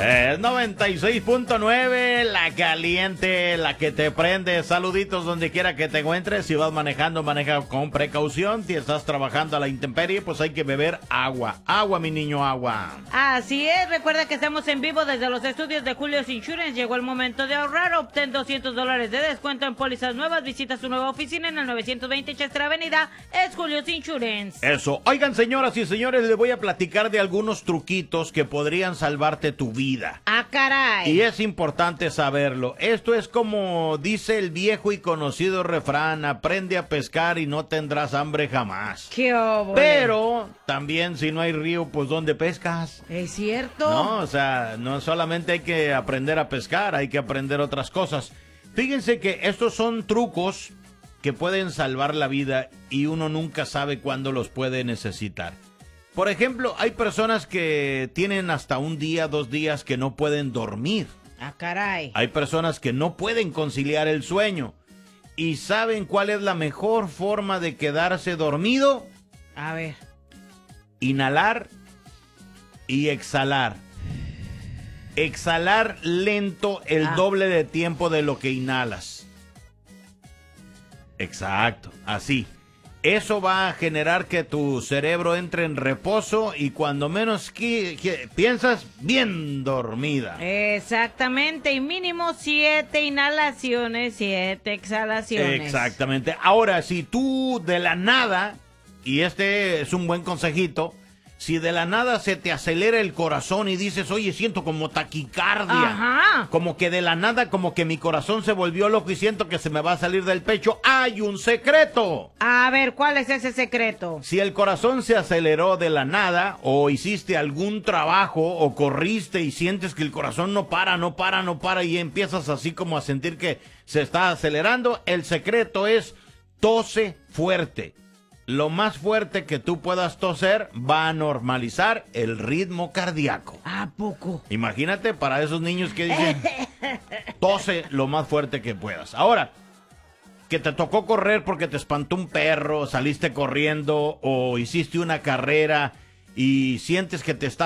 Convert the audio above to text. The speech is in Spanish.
Es 96.9, la caliente, la que te prende. Saluditos donde quiera que te encuentres. Si vas manejando, maneja con precaución. Si estás trabajando a la intemperie, pues hay que beber agua. Agua, mi niño, agua. Así es, recuerda que estamos en vivo desde los estudios de Julio's Insurance. Llegó el momento de ahorrar. Obtén $200 de descuento en pólizas nuevas. Visita su nueva oficina en el 920 Chester Avenida. Es Julio's Insurance. Eso. Oigan, señoras y señores, les voy a platicar de algunos truquitos que podrían salvarte tu vida. ¡Ah, caray! Y es importante saberlo. Esto es como dice el viejo y conocido refrán: aprende a pescar y no tendrás hambre jamás. ¡Qué óvole! Pero también si no hay río, pues ¿dónde pescas? ¿Es cierto? No, o sea, no solamente hay que aprender a pescar, hay que aprender otras cosas. Fíjense que estos son trucos que pueden salvar la vida y uno nunca sabe cuándo los puede necesitar. Por ejemplo, hay personas que tienen hasta un día, 2 días que no pueden dormir. ¡Ah, caray! Hay personas que no pueden conciliar el sueño. ¿Y saben cuál es la mejor forma de quedarse dormido? A ver. Inhalar y exhalar. Exhalar lento el doble de tiempo de lo que inhalas. Exacto, así. Eso va a generar que tu cerebro entre en reposo y cuando menos piensas, bien dormida. Exactamente, y mínimo 7 inhalaciones, 7 exhalaciones. Exactamente. Ahora, si tú de la nada, y este es un buen consejito, si de la nada se te acelera el corazón y dices, oye, siento como taquicardia. Ajá. Como que de la nada, como que mi corazón se volvió loco y siento que se me va a salir del pecho. ¡Hay un secreto! A ver, ¿cuál es ese secreto? Si el corazón se aceleró de la nada, o hiciste algún trabajo, o corriste y sientes que el corazón no para, y empiezas así como a sentir que se está acelerando, el secreto es tose fuerte. Lo más fuerte que tú puedas toser va a normalizar el ritmo cardíaco. ¿A poco? Imagínate para esos niños que dicen, tose lo más fuerte que puedas. Ahora, que te tocó correr porque te espantó un perro, saliste corriendo o hiciste una carrera y sientes que te está